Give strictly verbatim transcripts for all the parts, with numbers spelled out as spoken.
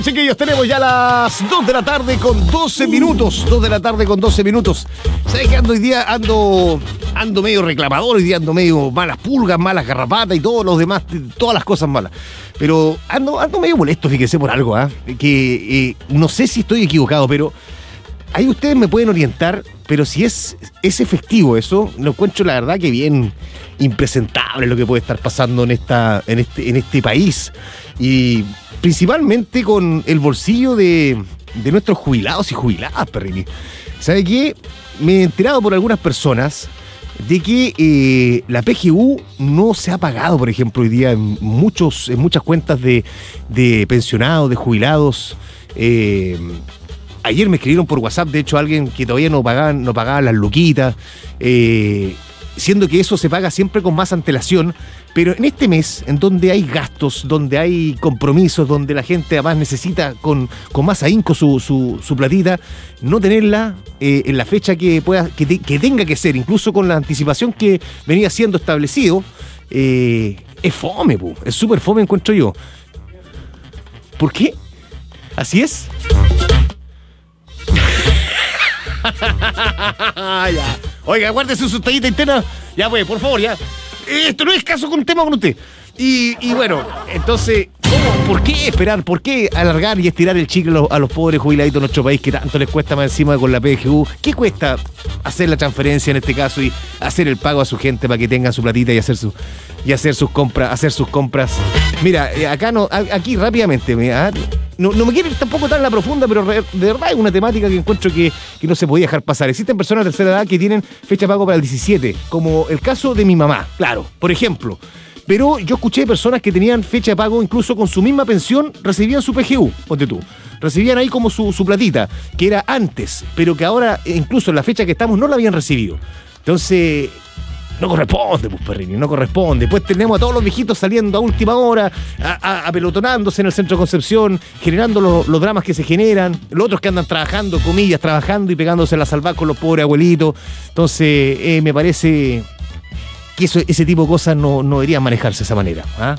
bien, chiquillos, tenemos ya las dos de la tarde con doce minutos. dos de la tarde con doce minutos. ¿Sabes que ando hoy día? Ando, ando medio reclamador, hoy día ando medio malas pulgas, malas garrapatas y todos los demás, todas las cosas malas. Pero ando, ando medio molesto, fíjese, por algo, ¿ah? ¿eh? Que eh, no sé si estoy equivocado, pero ahí ustedes me pueden orientar, pero si es, es efectivo eso, lo encuentro la verdad que bien impresentable lo que puede estar pasando en, esta, en, este, en este país. Y principalmente con el bolsillo de, de nuestros jubilados y jubiladas, Perrini. ¿Sabe qué? Me he enterado por algunas personas de que eh, la P G U no se ha pagado, por ejemplo, hoy día en, muchos, en muchas cuentas de, de pensionados, de jubilados. Eh, ayer me escribieron por WhatsApp, de hecho, alguien que todavía no pagaban, no pagaba las luquitas, eh, siendo que eso se paga siempre con más antelación. Pero en este mes, en donde hay gastos, donde hay compromisos, donde la gente además necesita con, con más ahínco su, su, su platita, no tenerla eh, en la fecha que pueda que, te, que tenga que ser, incluso con la anticipación que venía siendo establecido, eh, es fome, pu, es súper fome, encuentro yo. ¿Por qué? ¿Así es? Ya. Oiga, guárdese su tallita interna. Ya, pues, por favor, ya. Esto no es caso con un tema con usted. Y, y bueno, entonces, ¿cómo? ¿Por qué esperar? ¿Por qué alargar y estirar el chicle a los, a los pobres jubiladitos de nuestro país que tanto les cuesta más encima con la P G U? ¿Qué cuesta hacer la transferencia en este caso y hacer el pago a su gente para que tengan su platita y hacer su, y hacer sus compras, hacer sus compras? Mira, acá no, aquí rápidamente, mira, no, no me quiero ir tampoco tan en la profunda, pero de verdad es una temática que encuentro que, que no se podía dejar pasar. Existen personas de tercera edad que tienen fecha de pago para el diecisiete, como el caso de mi mamá, claro, por ejemplo. Pero yo escuché personas que tenían fecha de pago incluso con su misma pensión, recibían su P G U, ponte tú. Recibían ahí como su, su platita, que era antes, pero que ahora, incluso en la fecha que estamos, no la habían recibido. Entonces, no corresponde, pues, Perrini, no corresponde. Después tenemos a todos los viejitos saliendo a última hora, a, a, apelotonándose en el centro de Concepción, generando lo, los dramas que se generan. Los otros que andan trabajando, comillas, trabajando y pegándose la salvada con los pobres abuelitos. Entonces, eh, me parece que eso, ese tipo de cosas no, no deberían manejarse de esa manera. ¿Ah?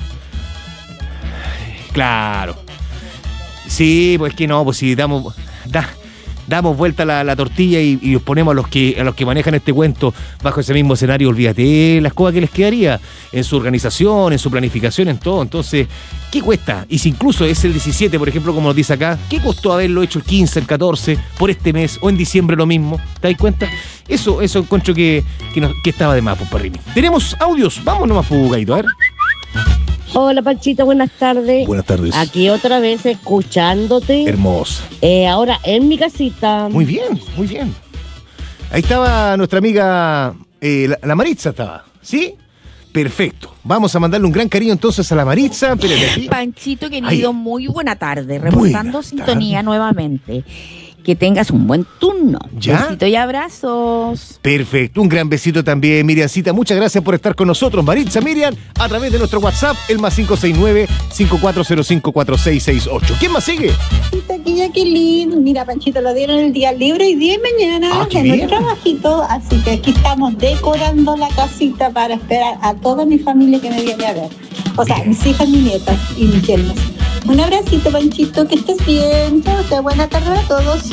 Claro. Sí, pues que no, pues si damos, da, damos vuelta la, la tortilla y, y los ponemos a los que a los que manejan este cuento bajo ese mismo escenario, olvídate las cosas que les quedaría en su organización, en su planificación, en todo. Entonces, ¿qué cuesta? Y si incluso es el diecisiete, por ejemplo, como nos dice acá, ¿qué costó haberlo hecho el quince, el catorce, por este mes, o en diciembre lo mismo? ¿Te das cuenta? Eso, eso encuentro que, que, no, que estaba de más, pues, Perrini. Tenemos audios, vamos nomás, Pugaito, a ver. Hola, Panchito, buenas tardes. Buenas tardes. Aquí otra vez escuchándote. Hermosa. Eh, ahora en mi casita. Muy bien, muy bien. Ahí estaba nuestra amiga, eh, la, la Maritza estaba, ¿sí? Perfecto. Vamos a mandarle un gran cariño entonces a la Maritza. Espérate aquí. Panchito, querido, Ay. Muy buena tarde. Reportando Buena sintonía tarde. nuevamente. Que tengas un buen turno. ¿Ya? Besito y abrazos. Perfecto, un gran besito también, Miriancita. Muchas gracias por estar con nosotros, Maritza, Miriam, a través de nuestro WhatsApp, el más cinco seis nueve, cinco cuatro cero cinco, cuatro seis seis ocho. ¿Quién más sigue? Aquí, qué lindo. Mira, Panchito, lo dieron el día libre y día de mañana Ah, qué en bien. el trabajito. Así que aquí estamos decorando la casita para esperar a toda mi familia que me viene a ver. O sea, mis hijas, mis nietas y mis yernos. Un abracito, Panchito, que estés bien. Chao, chao, buena tarde a todos.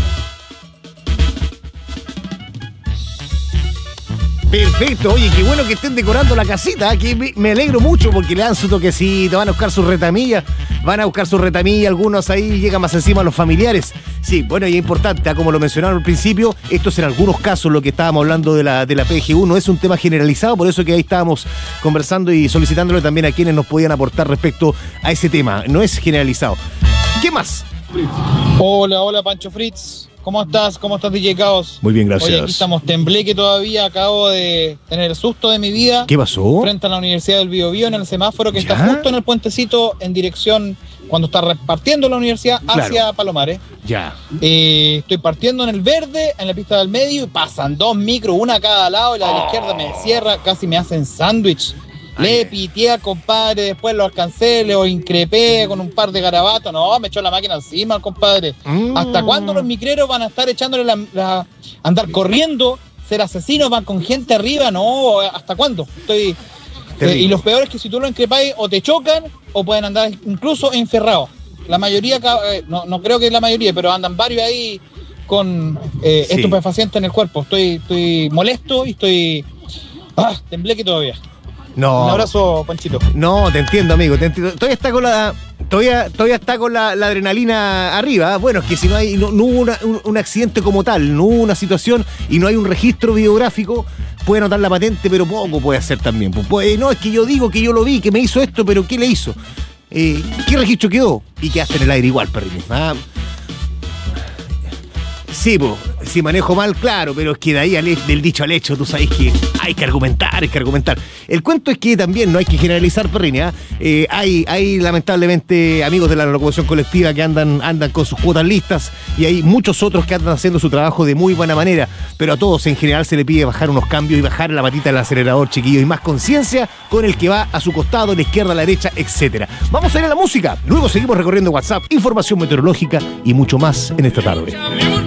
Perfecto, oye, qué bueno que estén decorando la casita, ¿eh? Que me, me alegro mucho porque le dan su toquecito, van a buscar sus retamillas, van a buscar sus retamillas, algunos ahí llegan más encima a los familiares. Sí, bueno, y es importante, ¿eh? Como lo mencionaron al principio, esto es en algunos casos lo que estábamos hablando de la, de la P G U, no es un tema generalizado, por eso que ahí estábamos conversando y solicitándole también a quienes nos podían aportar respecto a ese tema, no es generalizado. ¿Qué más? Hola, hola Pancho Fritz. ¿Cómo estás? ¿Cómo estás, D J Caos? Muy bien, gracias. Oye, aquí estamos tembleque todavía. Acabo de tener el susto de mi vida. ¿Qué pasó? Frente a la Universidad del Biobío, en el semáforo que ¿Ya? está justo en el puentecito en dirección, cuando está repartiendo la universidad hacia Claro. Palomares. Ya. Eh, estoy partiendo en el verde, en la pista del medio, y pasan dos micros, una a cada lado, y la de la izquierda me cierra, casi me hacen sándwich. Le piteé, compadre, después lo alcancé, lo increpé con un par de garabatos. No, me echó la máquina encima, compadre. Mm. ¿Hasta cuándo los micreros van a estar echándole la, la- andar corriendo, ser asesinos, van con gente arriba? No, ¿hasta cuándo? Estoy eh, y los peores es que si tú lo increpáis o te chocan o pueden andar incluso enferrados. la mayoría, eh, no, no creo que la mayoría, pero andan varios ahí con eh, Sí. estupefacientes en el cuerpo. Estoy, estoy molesto y estoy ah, tembleque todavía. No. Un abrazo, Panchito. No, te entiendo, amigo, te entiendo. Todavía está con la. Todavía, todavía está con la, la adrenalina arriba. Bueno, es que si no hay, no, no hubo una- un, un accidente como tal, no hubo una situación y no hay un registro videográfico, puede anotar la patente, pero poco puede hacer también. Pues, puede- no, es que yo digo que yo lo vi, que me hizo esto, pero ¿qué le hizo? Eh, ¿Qué registro quedó? Y quedaste en el aire igual, perrín. Ah, sí, pues, si manejo mal, claro, pero es que de ahí al, he- del dicho al hecho, tú sabes que hay que argumentar, hay que argumentar. El cuento es que también no hay que generalizar, perrini, ¿ah? Eh, hay, hay lamentablemente amigos de la locomoción colectiva que andan, andan con sus cuotas listas y hay muchos otros que andan haciendo su trabajo de muy buena manera, pero a todos en general se le pide bajar unos cambios y bajar la patita del acelerador, chiquillos, y más conciencia con el que va a su costado, la izquierda, a la derecha, etcétera. Vamos a ir a la música, luego seguimos recorriendo WhatsApp, información meteorológica y mucho más en esta tarde.